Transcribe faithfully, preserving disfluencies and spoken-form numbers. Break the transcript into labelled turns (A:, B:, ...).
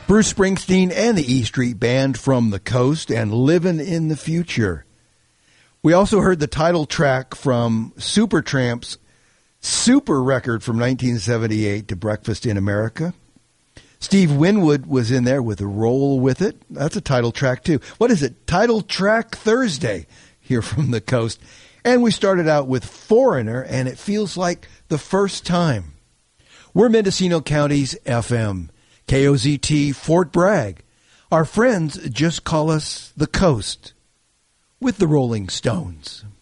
A: Bruce Springsteen and the E Street Band from the Coast and Livin' in the Future. We also heard the title track from Supertramp's super record from nineteen seventy-eight, To Breakfast in America. Steve Winwood was in there with Roll With It. That's a title track, too. What is it? Title Track Thursday here from the Coast. And we started out with Foreigner, and It Feels Like the First Time. We're Mendocino County's F M. K O Z T Fort Bragg. Our friends just call us the Coast with the Rolling Stones.